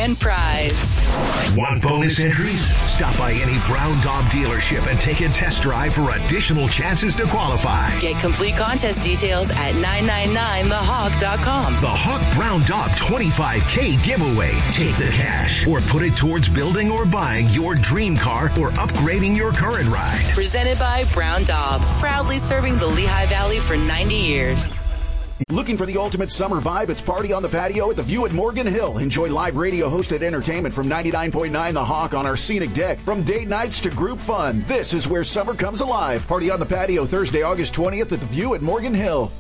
grand prize. Want bonus entries? Stop by any Brown Daub dealership and take a test drive for additional chances to qualify. Get complete contest details at 999thehawk.com. The Hawk Brown Daub 25K giveaway. Take the cash or put it towards building or buying your dream car or upgrading your current ride. Presented by Brown Daub, proudly serving the Lehigh Valley for 90 years. Looking for the ultimate summer vibe? It's Party on the Patio at the View at Morgan Hill. Enjoy live radio-hosted entertainment from 99.9 The Hawk on our scenic deck. From date nights to group fun, this is where summer comes alive. Party on the Patio Thursday, August 20th at the View at Morgan Hill.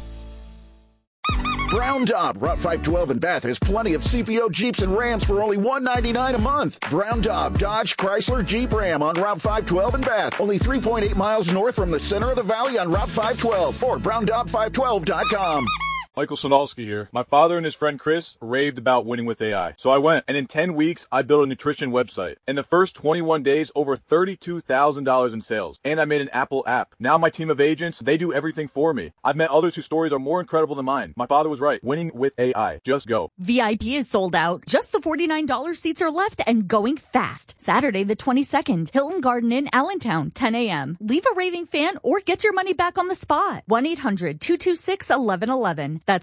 Brown Daub, Route 512 in Bath has plenty of CPO Jeeps and Rams for only $199 a month. Brown Daub, Dodge, Chrysler, Jeep, Ram on Route 512 in Bath. Only 3.8 miles north from the center of the valley on Route 512 or browndaub512.com. Michael Sonalski here. My father and his friend Chris raved about winning with AI. So I went, and in 10 weeks, I built a nutrition website. In the first 21 days, over $32,000 in sales. And I made an Apple app. Now my team of agents, they do everything for me. I've met others whose stories are more incredible than mine. My father was right. Winning with AI. Just go. VIP is sold out. Just the $49 seats are left and going fast. Saturday the 22nd, Hilton Garden Inn, Allentown, 10 a.m. Leave a raving fan or get your money back on the spot. 1-800-226-1111. That's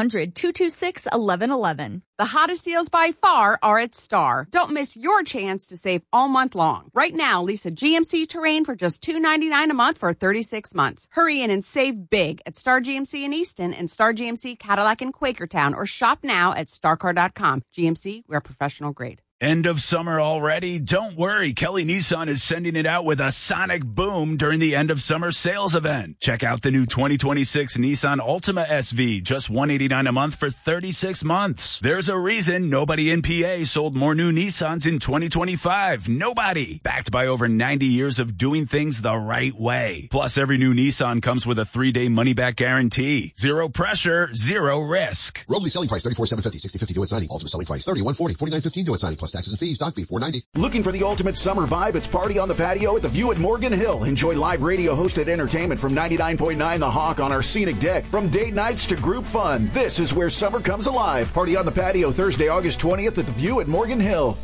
1-800-226-1111. The hottest deals by far are at Star. Don't miss your chance to save all month long. Right now, lease a GMC Terrain for just $299 a month for 36 months. Hurry in and save big at Star GMC in Easton and Star GMC Cadillac in Quakertown, or shop now at starcar.com. GMC, we're professional grade. End of summer already? Don't worry. Kelly Nissan is sending it out with a sonic boom during the end of summer sales event. Check out the new 2026 Nissan Altima SV, just $189 a month for 36 months. There's a reason nobody in PA sold more new Nissans in 2025. Nobody. Backed by over 90 years of doing things the right way. Plus, every new Nissan comes with a 3-day money-back guarantee. Zero pressure, zero risk. Roadley selling price $34,750, $60,50 due at signing. Ultimate selling price $31,040, $49,15 due at signing. Plus taxes and fees, doc fee $490. Looking for the ultimate summer vibe? It's Party on the Patio at the View at Morgan Hill. Enjoy live radio-hosted entertainment from 99.9 The Hawk on our scenic deck. From date nights to group fun, this is where summer comes alive. Party on the Patio Thursday, August 20th at the View at Morgan Hill.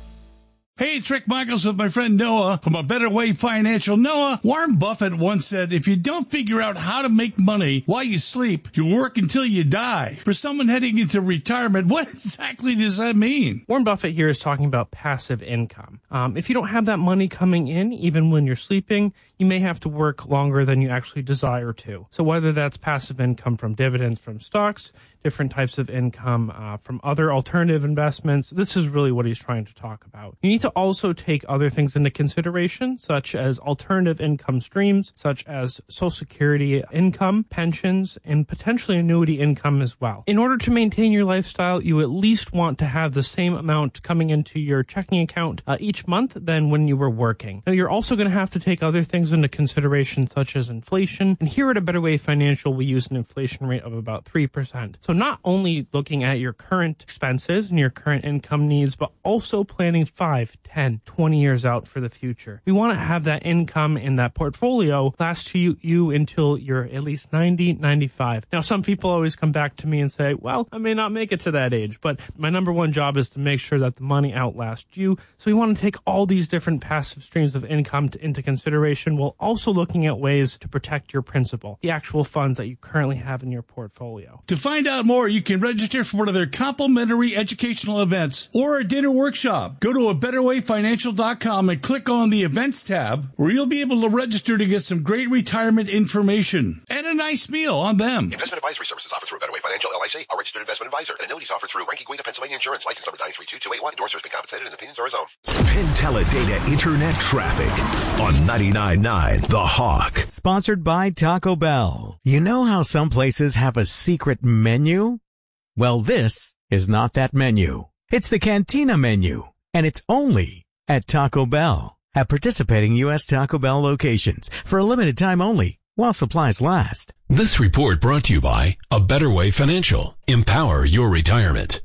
Hey, it's Rick Michaels with my friend Noah from A Better Way Financial. Noah, Warren Buffett once said, if you don't figure out how to make money while you sleep, you work until you die. For someone heading into retirement, what exactly does that mean? Warren Buffett here is talking about passive income. If you don't have that money coming in, even when you're sleeping, you may have to work longer than you actually desire to. So whether that's passive income from dividends from stocks, different types of income from other alternative investments, this is really what he's trying to talk about. You need to also take other things into consideration, such as alternative income streams, such as Social Security income, pensions, and potentially annuity income as well. In order to maintain your lifestyle, you at least want to have the same amount coming into your checking account each month than when you were working. Now, you're also going to have to take other things into consideration, such as inflation. And here at A Better Way Financial, we use an inflation rate of about 3%. So not only looking at your current expenses and your current income needs, but also planning 5, 10, 20 years out for the future. We want to have that income in that portfolio last you until you're at least 90, 95. Now, some people always come back to me and say, well, I may not make it to that age, but my number one job is to make sure that the money outlasts you. So we want to take all these different passive streams of income into consideration while also looking at ways to protect your principal, the actual funds that you currently have in your portfolio. To find out more, you can register for one of their complimentary educational events or a dinner workshop. Go to abetterwayfinancial.com and click on the events tab, where you'll be able to register to get some great retirement information and a nice meal on them. Investment advisory services offered through A Better Way Financial, LIC, a registered investment advisor. And annuities offered through Ranky Guida, Pennsylvania Insurance, license number 932281. Endorsers have been compensated and opinions are his own. Penteledata Internet Traffic on 99.9 The Hawk. Sponsored by Taco Bell. You know how some places have a secret menu? Well, this is not that menu. It's the Cantina menu, and it's only at Taco Bell. At participating U.S. Taco Bell locations for a limited time only, while supplies last. This report brought to you by A Better Way Financial. Empower your retirement.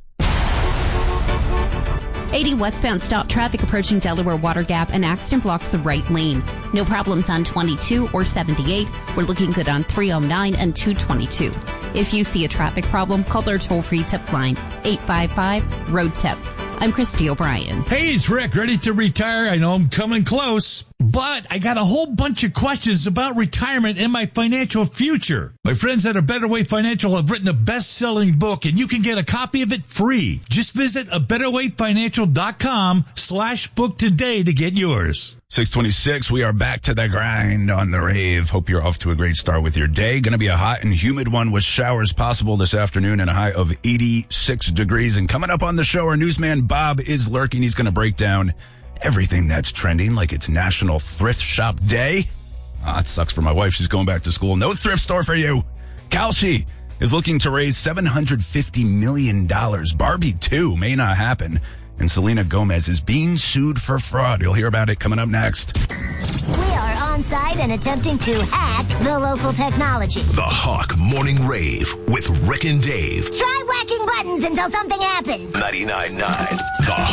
80 westbound stop traffic approaching Delaware Water Gap. An accident blocks the right lane. No problems on 22 or 78. We're looking good on 309 and 222. If you see a traffic problem, call their toll-free tip line, 855-ROAD-TIP. I'm Christy O'Brien. Hey, it's Rick, ready to retire. I know I'm coming close, but I got a whole bunch of questions about retirement and my financial future. My friends at A Better Way Financial have written a best-selling book, and you can get a copy of it free. Just visit abetterwayfinancial.com/book today to get yours. 626, we are back to the grind on the rave. Hope you're off to a great start with your day. Going to be a hot and humid one with showers possible this afternoon and a high of 86 degrees. And coming up on the show, our newsman Bob is lurking. He's going to break down everything that's trending like it's National Thrift Shop Day. It sucks for my wife. She's going back to school. No thrift store for you. Kalshi is looking to raise $750 million. Barbie 2 may not happen. And Selena Gomez is being sued for fraud. You'll hear about it coming up next. We are on site and attempting to hack the local technology. The Hawk Morning Rave with Rick and Dave. Try whacking buttons until something happens. 99.9 The